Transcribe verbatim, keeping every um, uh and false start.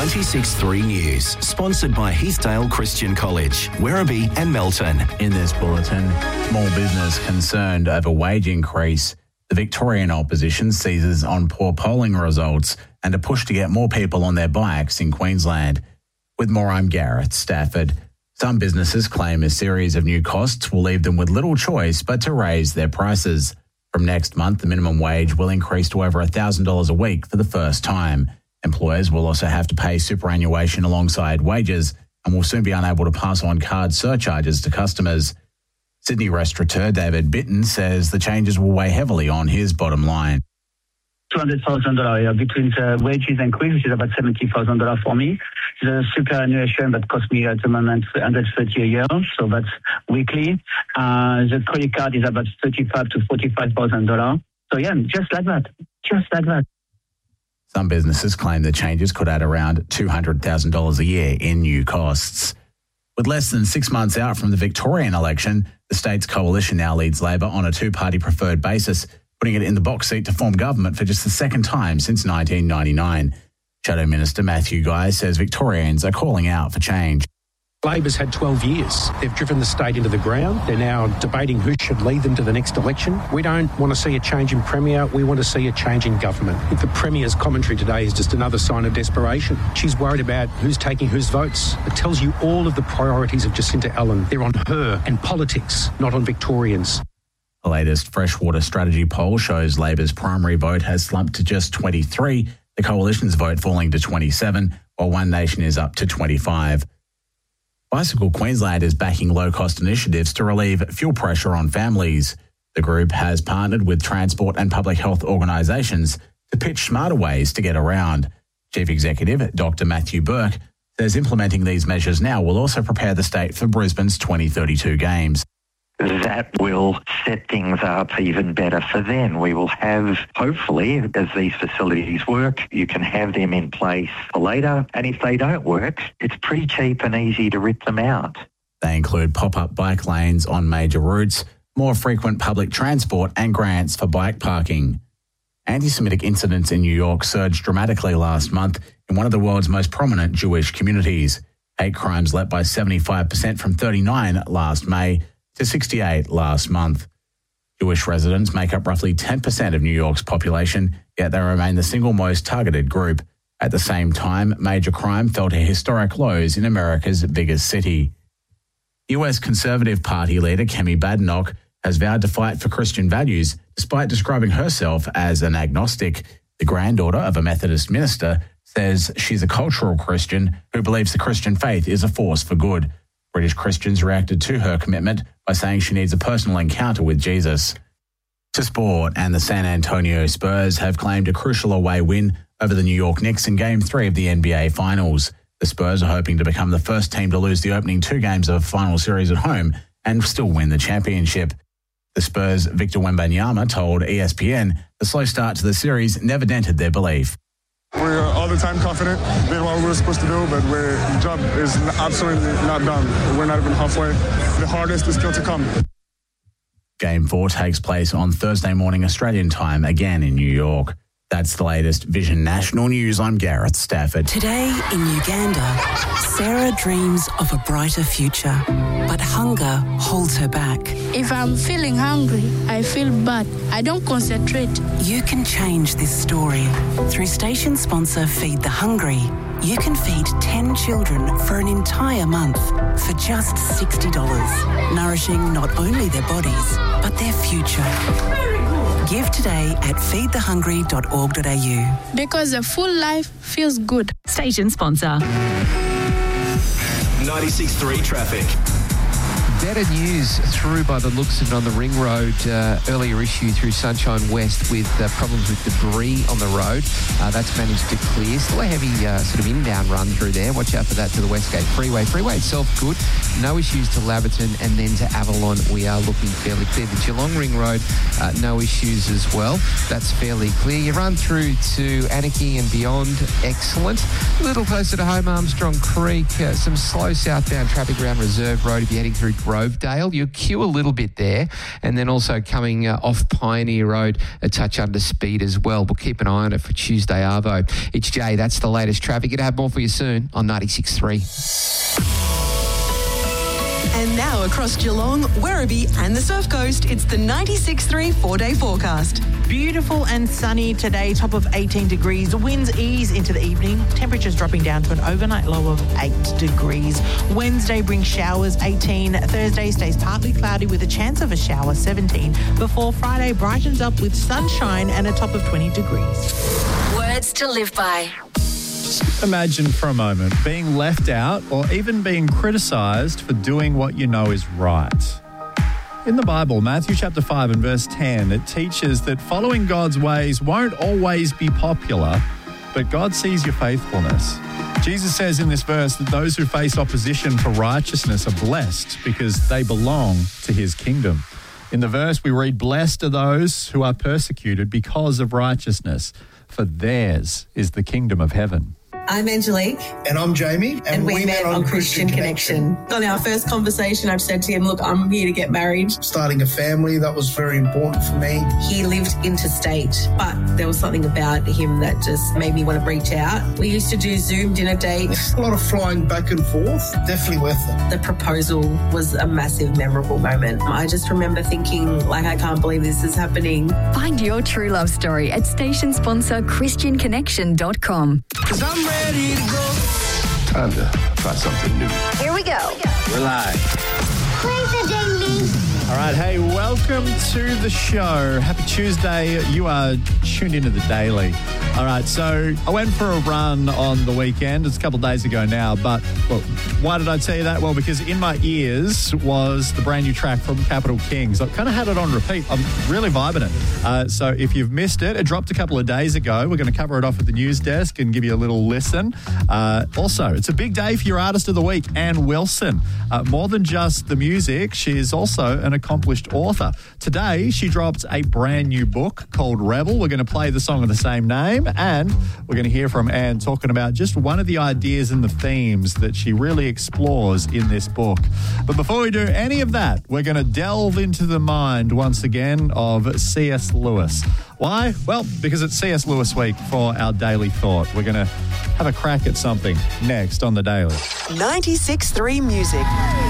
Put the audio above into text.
ninety-six point three News, sponsored by Heathdale Christian College, Werribee and Melton. In this bulletin, small business concerned over wage increase. The Victorian opposition seizes on poor polling results and a push to get more people on their bikes in Queensland. With more, I'm Gareth Stafford. Some businesses claim a series of new costs will leave them with little choice but to raise their prices. From next month, the minimum wage will increase to over one thousand dollars a week for the first time. Employers will also have to pay superannuation alongside wages and will soon be unable to pass on card surcharges to customers. Sydney restaurateur David Bitton says the changes will weigh heavily on his bottom line. two hundred thousand dollars between the wages increase, which is about seventy thousand dollars for me. The superannuation that costs me at the moment one hundred thirty a year, so that's weekly. Uh, the credit card is about thirty-five to forty-five thousand dollars. So yeah, just like that, just like that. Some businesses claim the changes could add around two hundred thousand dollars a year in new costs. With less than six months out from the Victorian election, the state's coalition now leads Labor on a two-party preferred basis, putting it in the box seat to form government for just the second time since nineteen ninety-nine. Shadow Minister Matthew Guy says Victorians are calling out for change. Labor's had twelve years. They've driven the state into the ground. They're now debating who should lead them to the next election. We don't want to see a change in Premier. We want to see a change in government. If the Premier's commentary today is just another sign of desperation, she's worried about who's taking whose votes. It tells you all of the priorities of Jacinta Allen. They're on her and politics, not on Victorians. The latest freshwater strategy poll shows Labor's primary vote has slumped to just twenty-three, the coalition's vote falling to twenty-seven, while One Nation is up to twenty-five. Bicycle Queensland is backing low-cost initiatives to relieve fuel pressure on families. The group has partnered with transport and public health organisations to pitch smarter ways to get around. Chief Executive Doctor Matthew Burke says implementing these measures now will also prepare the state for Brisbane's twenty thirty-two Games. That will set things up even better for then. We will have, hopefully, as these facilities work, you can have them in place for later. And if they don't work, it's pretty cheap and easy to rip them out. They include pop-up bike lanes on major routes, more frequent public transport and grants for bike parking. Anti-Semitic incidents in New York surged dramatically last month in one of the world's most prominent Jewish communities. Hate crimes leapt by seventy-five percent from thirty-nine last May to sixty-eight last month. Jewish residents make up roughly ten percent of New York's population, yet they remain the single most targeted group. At the same time, major crime fell to historic lows in America's biggest city. U S Conservative Party leader Kemi Badenoch has vowed to fight for Christian values despite describing herself as an agnostic. The granddaughter of a Methodist minister says she's a cultural Christian who believes the Christian faith is a force for good. British Christians reacted to her commitment by saying she needs a personal encounter with Jesus. To sport, and the San Antonio Spurs have claimed a crucial away win over the New York Knicks in Game three of the N B A Finals. The Spurs are hoping to become the first team to lose the opening two games of a final series at home and still win the championship. The Spurs' Victor Wembanyama told E S P N the slow start to the series never dented their belief. We're all the time confident, did what we were supposed to do, but we're, the job is absolutely not done. We're not even halfway. The hardest is still to come. Game four takes place on Thursday morning Australian time, again in New York. That's the latest Vision National News. I'm Gareth Stafford. Today in Uganda, Sarah dreams of a brighter future, but hunger holds her back. If I'm feeling hungry, I feel bad. I don't concentrate. You can change this story. Through station sponsor Feed the Hungry, you can feed ten children for an entire month for just sixty dollars, nourishing not only their bodies, but their future. Give today at feed the hungry dot org dot a u. Because a full life feels good. Station sponsor. ninety-six point three traffic. Better news through by the looks of it on the Ring Road. Uh, earlier issue through Sunshine West with uh, problems with debris on the road. Uh, that's managed to clear. Still a heavy uh, sort of inbound run through there. Watch out for that to the Westgate Freeway. Freeway itself good. No issues to Laverton and then to Avalon. We are looking fairly clear. The Geelong Ring Road, uh, no issues as well. That's fairly clear. You run through to Anarchy and beyond. Excellent. A little closer to home, Armstrong Creek. Uh, some slow southbound traffic around Reserve Road if you're heading through Grovedale. You queue a little bit there, and then also coming uh, off Pioneer Road, a touch under speed as well. We'll keep an eye on it for Tuesday Arvo. It's Jay, that's the latest traffic. Gonna have more for you soon on ninety-six point three. And now across Geelong, Werribee and the Surf Coast, it's the ninety-six point three four-day forecast. Beautiful and sunny today, top of eighteen degrees. Winds ease into the evening. Temperatures dropping down to an overnight low of eight degrees. Wednesday brings showers, eighteen. Thursday stays partly cloudy with a chance of a shower, seventeen. Before Friday brightens up with sunshine and a top of twenty degrees. Words to live by. Imagine for a moment being left out or even being criticised for doing what you know is right. In the Bible, Matthew chapter five and verse ten, it teaches that following God's ways won't always be popular, but God sees your faithfulness. Jesus says in this verse that those who face opposition for righteousness are blessed because they belong to his kingdom. In the verse, we read, "Blessed are those who are persecuted because of righteousness, for theirs is the kingdom of heaven." I'm Angelique. And I'm Jamie. And, and we, we met, met on, on Christian, Christian Connection. Connection. On our first conversation, I've said to him, look, I'm here to get married. Starting a family, that was very important for me. He lived interstate, but there was something about him that just made me want to reach out. We used to do Zoom dinner dates. A lot of flying back and forth. Definitely worth it. The proposal was a massive, memorable moment. I just remember thinking, like, I can't believe this is happening. Find your true love story at station sponsor christian connection dot com. Cause I'm ready to go. Time to try something new. Here we go. We're live. Play the ding. All right, hey, welcome to the show. Happy Tuesday. You are tuned into the Daily. All right, so I went for a run on the weekend. It's a couple of days ago now, but well, why did I tell you that? Well, because in my ears was the brand new track from Capital Kings. I kind of had it on repeat. I'm really vibing it. Uh, so if you've missed it, it dropped a couple of days ago. We're going to cover it off at the news desk and give you a little listen. Uh, also, it's a big day for your Artist of the Week, Anne Wilson. Uh, more than just the music, she is also an accomplished author. Today, she dropped a brand new book called Rebel. We're going to play the song of the same name, and we're going to hear from Anne talking about just one of the ideas and the themes that she really explores in this book. But before we do any of that, we're going to delve into the mind once again of C S Lewis. Why? Well, because it's C S Lewis week for our Daily Thought. We're going to have a crack at something next on the Daily. ninety-six point three Music.